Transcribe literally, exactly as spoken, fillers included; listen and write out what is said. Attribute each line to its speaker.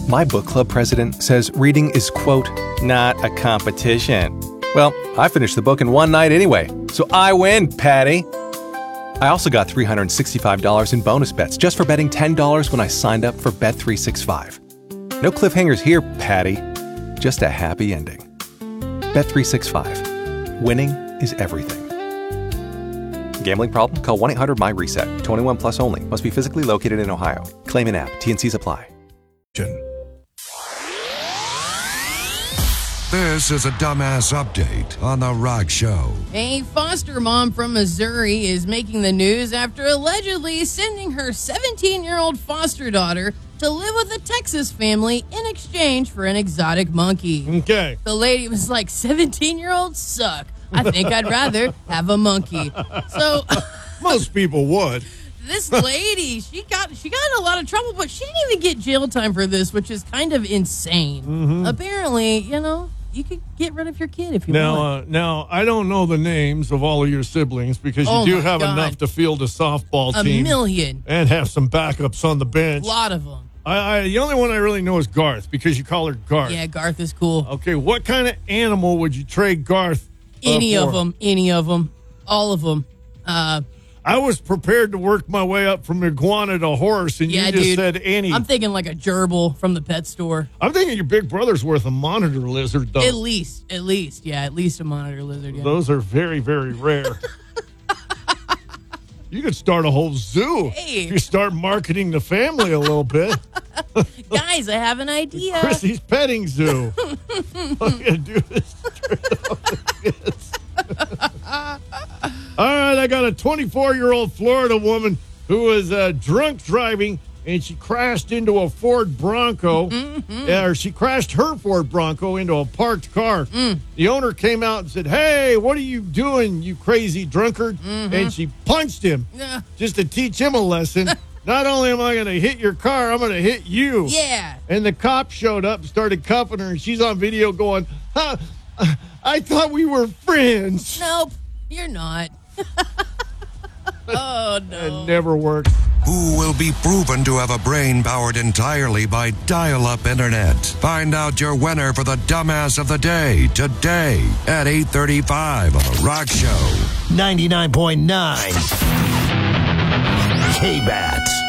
Speaker 1: My book club president says reading is, quote, not a competition. Well, I finished the book in one night anyway, so I win, Patty. I also got three hundred sixty-five dollars in bonus bets just for betting ten dollars when I signed up for Bet three sixty-five. No cliffhangers here, Patty. Just a happy ending. Bet three sixty-five. Winning is everything. Gambling problem? Call one eight hundred my reset. twenty-one plus only. Must be physically located in Ohio. Claim in app. T N Cs apply.
Speaker 2: This is a dumbass update on The Rock Show.
Speaker 3: A foster mom from Missouri is making the news after allegedly sending her seventeen-year-old foster daughter to live with a Texas family in exchange for an exotic monkey.
Speaker 4: Okay.
Speaker 3: The lady was like, seventeen-year-olds suck. I think I'd rather have a monkey. So
Speaker 4: most people would.
Speaker 3: This lady, she got she got in a lot of trouble, but she didn't even get jail time for this, which is kind of insane.
Speaker 4: Mm-hmm.
Speaker 3: Apparently, you know, you could get rid of your kid if you
Speaker 4: now,
Speaker 3: want.
Speaker 4: Uh, now, I don't know the names of all of your siblings because you
Speaker 3: Oh
Speaker 4: do
Speaker 3: my
Speaker 4: have
Speaker 3: God.
Speaker 4: enough to field a softball
Speaker 3: A
Speaker 4: team.
Speaker 3: million.
Speaker 4: And have some backups on the bench.
Speaker 3: A lot of them.
Speaker 4: I, I, the only one I really know is Garth because you call her Garth.
Speaker 3: Yeah, Garth is cool.
Speaker 4: Okay, what kind of animal would you trade Garth? Uh,
Speaker 3: Any
Speaker 4: for?
Speaker 3: of them. Any of them. All of them. Uh,
Speaker 4: I was prepared to work my way up from iguana to horse, and
Speaker 3: yeah,
Speaker 4: you just
Speaker 3: dude.
Speaker 4: said any.
Speaker 3: I'm thinking like a gerbil from the pet store.
Speaker 4: I'm thinking your big brother's worth a monitor lizard, though.
Speaker 3: At least. At least. Yeah, at least a monitor lizard. Yeah.
Speaker 4: Those are very, very rare. You could start a whole zoo
Speaker 3: Hey.
Speaker 4: if you start marketing the family a little bit.
Speaker 3: Guys, I have an idea.
Speaker 4: Chrissy's petting zoo. I'm gonna do this. All right, I got a twenty-four-year-old Florida woman who was uh, drunk driving, and she crashed into a Ford Bronco,
Speaker 3: Mm-hmm.
Speaker 4: uh, or she crashed her Ford Bronco into a parked car.
Speaker 3: Mm.
Speaker 4: The owner came out and said, "Hey, what are you doing, you crazy drunkard?"
Speaker 3: Mm-hmm.
Speaker 4: And she punched him
Speaker 3: Yeah.
Speaker 4: just to teach him a lesson. Not only am I going to hit your car, I'm going to hit you.
Speaker 3: Yeah.
Speaker 4: And the cop showed up and started cuffing her, and she's on video going, huh, I thought we were friends.
Speaker 3: Nope, you're not. Oh, no.
Speaker 4: It never worked.
Speaker 2: Who will be proven to have a brain powered entirely by dial-up internet? Find out your winner for the Dumbass of the Day today at eight thirty-five on The Rock Show.
Speaker 5: ninety-nine point nine K-Bats.